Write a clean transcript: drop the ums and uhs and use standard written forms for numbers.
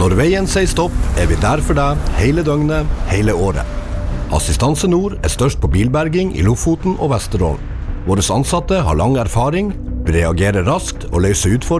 Når veien sier stopp, vi der for deg hele døgnet, hele året. Assistanse Nord størst på bilberging i Lofoten og Vesterålen. Våre ansatte har lang erfaring, reagerer raskt og løser utfordringer